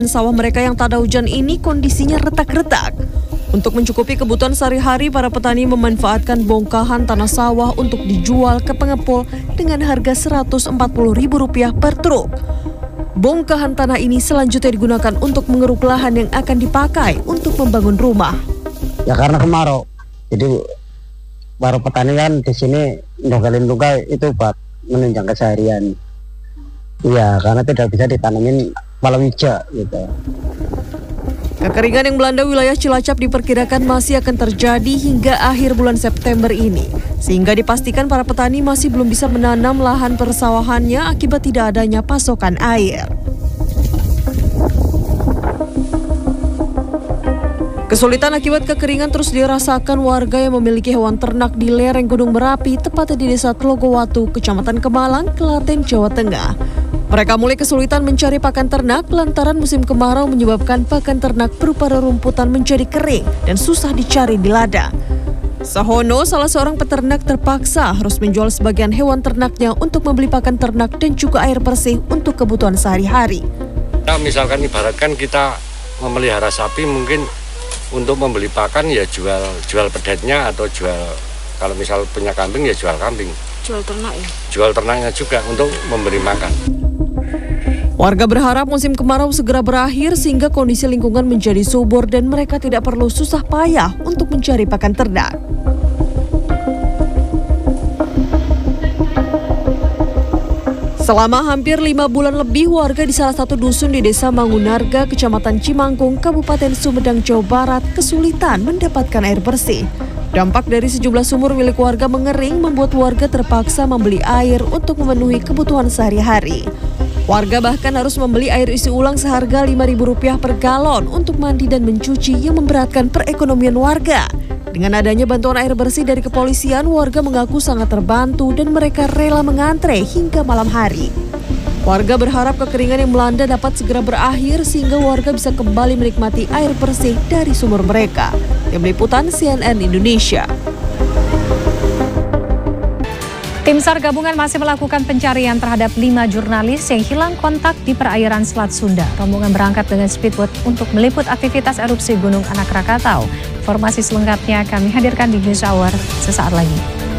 Sawah mereka yang tak ada hujan ini kondisinya retak-retak. Untuk mencukupi kebutuhan sehari-hari, para petani memanfaatkan bongkahan tanah sawah untuk dijual ke pengepul dengan harga Rp140.000 per truk. Bongkahan tanah ini selanjutnya digunakan untuk mengeruk lahan yang akan dipakai untuk membangun rumah. Ya karena kemarau, jadi para petani kan di sini nonggalin luka itu buat menunjang keseharian. Iya, karena tidak bisa ditanamin palawija gitu. Kekeringan yang melanda wilayah Cilacap diperkirakan masih akan terjadi hingga akhir bulan September ini, sehingga dipastikan para petani masih belum bisa menanam lahan persawahannya akibat tidak adanya pasokan air. Kesulitan akibat kekeringan terus dirasakan warga yang memiliki hewan ternak di lereng Gunung Merapi, tepatnya di Desa Tlogowatu, Kecamatan Kemalang, Klaten, Jawa Tengah. Mereka mulai kesulitan mencari pakan ternak lantaran musim kemarau menyebabkan pakan ternak berupa rerumputan menjadi kering dan susah dicari di ladang. Sahono, salah seorang peternak, terpaksa harus menjual sebagian hewan ternaknya untuk membeli pakan ternak dan juga air bersih untuk kebutuhan sehari-hari. Nah, misalkan ibaratkan kita memelihara sapi, mungkin untuk membeli pakan ya jual pedetnya atau kalau misal punya kambing ya jual kambing. Jual ternak ya? Jual ternaknya juga untuk memberi makan. Warga berharap musim kemarau segera berakhir sehingga kondisi lingkungan menjadi subur dan mereka tidak perlu susah payah untuk mencari pakan ternak. Selama hampir 5 bulan lebih, warga di salah satu dusun di Desa Mangunarga, Kecamatan Cimangkung, Kabupaten Sumedang, Jawa Barat, kesulitan mendapatkan air bersih. Dampak dari sejumlah sumur milik warga mengering membuat warga terpaksa membeli air untuk memenuhi kebutuhan sehari-hari. Warga bahkan harus membeli air isi ulang seharga Rp5.000 per galon untuk mandi dan mencuci yang memberatkan perekonomian warga. Dengan adanya bantuan air bersih dari kepolisian, warga mengaku sangat terbantu dan mereka rela mengantre hingga malam hari. Warga berharap kekeringan yang melanda dapat segera berakhir sehingga warga bisa kembali menikmati air bersih dari sumur mereka. Tim Liputan CNN Indonesia. Tim SAR gabungan masih melakukan pencarian terhadap 5 jurnalis yang hilang kontak di perairan Selat Sunda. Rombongan berangkat dengan speedboat untuk meliput aktivitas erupsi Gunung Anak Rakatau. Informasi selengkapnya kami hadirkan di News Hour sesaat lagi.